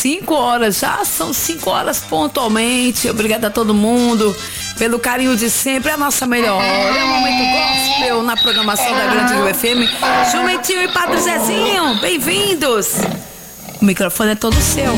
5 horas, já são 5 horas pontualmente. Obrigada a todo mundo pelo carinho de sempre. É a nossa melhor hora. É o momento gospel na programação da Grande Rio FM. Jumentinho e Padre Zezinho, bem-vindos. O microfone é todo seu.